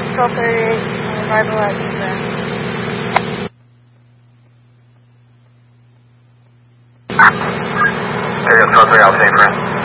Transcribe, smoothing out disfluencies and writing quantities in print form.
1238, arrival at Eastern. Okay, 1238, I'll take man.